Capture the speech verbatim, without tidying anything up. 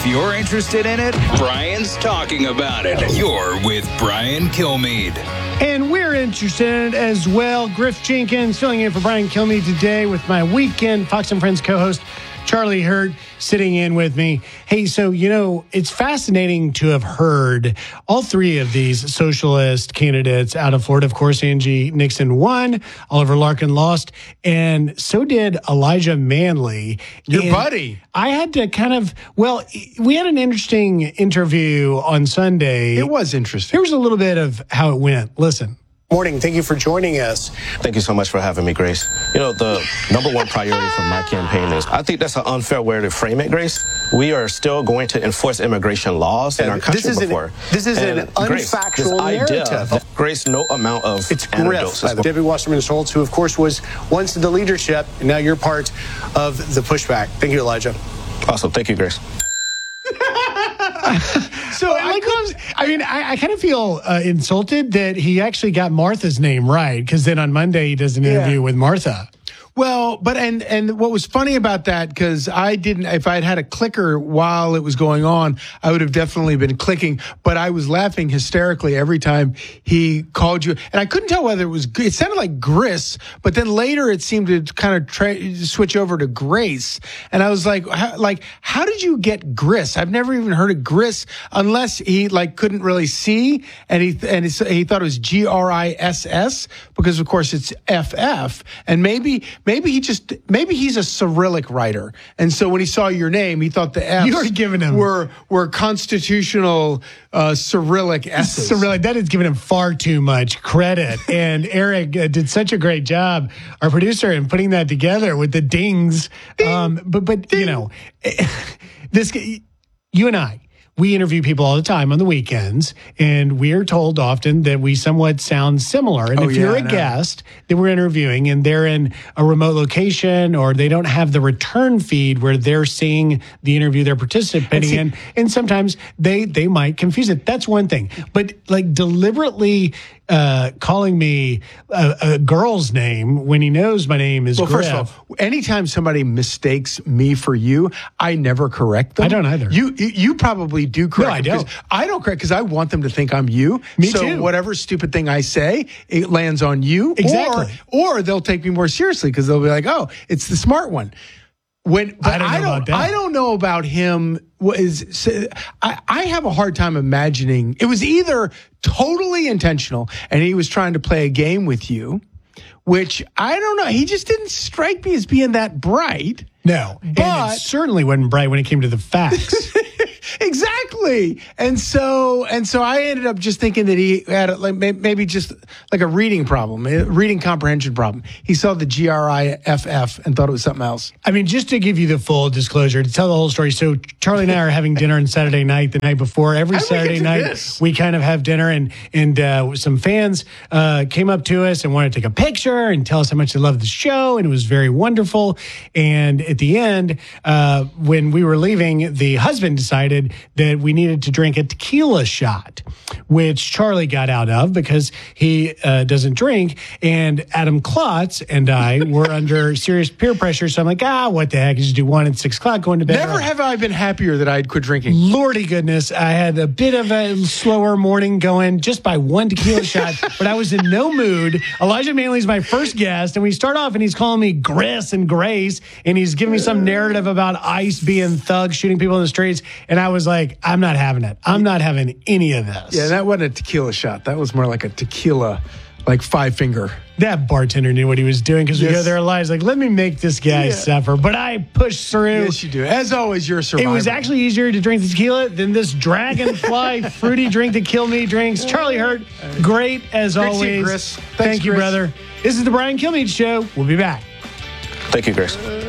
If you're interested in it, Brian's talking about it. You're with Brian Kilmeade. And we're interested in it as well. Griff Jenkins filling in for Brian Kilmeade today with my weekend Fox and Friends co-host, Charlie Hurt, sitting in with me. Hey, so, you know, it's fascinating to have heard all three of these socialist candidates out of Florida. Of course, Angie Nixon won, Oliver Larkin lost, and so did Elijah Manley. Your and buddy. I had to kind of, well, we had an interesting interview on Sunday. It was interesting. Here's a little bit of how it went. Listen. Morning. Thank you for joining us. Thank you so much for having me, Grace. You know, the number one priority for my campaign is, I think that's an unfair way to frame it, Grace. We are still going to enforce immigration laws in our country this is before. An, this is and an Grace, unfactual this narrative. Idea that, Grace, no amount of It's anecdotes. Griff, uh, David Wasserman Schultz, who, of course, was once in the leadership, and now you're part of the pushback. Thank you, Elijah. Awesome. Thank you, Grace. So I, like was, I mean, I, I kind of feel uh, insulted that he actually got Martha's name right, because then on Monday he does an interview Yeah. with Martha. Well, but and and what was funny about that, because I didn't, if I'd had a clicker while it was going on, I would have definitely been clicking. But I was laughing hysterically every time he called you, and I couldn't tell whether it was. It sounded like Gris, but then later it seemed to kind of tra- switch over to Grace, and I was like, how, like, how did you get Gris? I've never even heard of Gris unless he like couldn't really see, and he and he, he thought it was G R I S S because of course it's F F, and maybe. Maybe he just, maybe he's a Cyrillic writer. And so when he saw your name, he thought the F's You were giving him- were, were constitutional uh, Cyrillic S's. Cyrillic, that is giving him far too much credit. And Eric uh, did such a great job, our producer, in putting that together with the dings. Ding, um, but, but ding. you know, this, you and I, we interview people all the time on the weekends, and we are told often that we somewhat sound similar. And Oh, if yeah, you're I a know. guest that we're interviewing and they're in a remote location, or they don't have the return feed where they're seeing the interview they're participating see- in, and sometimes they they might confuse it. That's one thing. But like deliberately uh, calling me a, a girl's name when he knows my name is Well, Griff. first of all, anytime somebody mistakes me for you, I never correct them. I don't either. You you, you probably do correct. No, I them, don't. 'cause I don't correct because I want them to think I'm you. Me so too. whatever stupid thing I say, it lands on you. Exactly. Or, or they'll take me more seriously because they'll be like, "Oh, it's the smart one." When but I don't know about that. I don't know about him. Was I, I have a hard time imagining it was either totally intentional and he was trying to play a game with you, which I don't know. He just didn't strike me as being that bright. No, and But- it certainly wasn't bright when it came to the facts. Exactly. And so, and so I ended up just thinking that he had a, like may- maybe just like a reading problem, a reading comprehension problem. He saw the G R I F F and thought it was something else. I mean, just to give you the full disclosure, to tell the whole story. So Charlie and I are having dinner on Saturday night, the night before. Every How did we get Saturday to night, this? we kind of have dinner, and and uh, some fans uh, came up to us and wanted to take a picture and tell us how much they loved the show, and it was very wonderful. And at the end, uh, when we were leaving, the husband decided that we needed to drink a tequila shot, which Charlie got out of because he uh, doesn't drink. And Adam Klotz and I were under serious peer pressure. So I'm like, ah, what the heck? Just do one at six o'clock, going to bed. Never early. have I been happier that I'd quit drinking. Lordy goodness, I had a bit of a slower morning going just by one tequila shot, but I was in no mood. Elijah Manley's my first guest, and we start off and he's calling me Gris and Grace, and he's giving me some narrative about ICE being thugs, shooting people in the streets, and I was like, I'm not having it. I'm not having any of this. Yeah, that wasn't a tequila shot. That was more like a tequila, like five finger. That bartender knew what he was doing, because we Yes. go there live, like, let me make this guy Yeah. suffer. But I pushed through. Yes, you do. As always, you're a survivor. It was actually easier to drink the tequila than this dragonfly fruity drink to kill me drinks. Charlie Hurt, great as Great to see always. you, Chris. Thanks, Thank you, Chris. brother. This is the Brian Kilmeade Show. We'll be back. Thank you, Grace.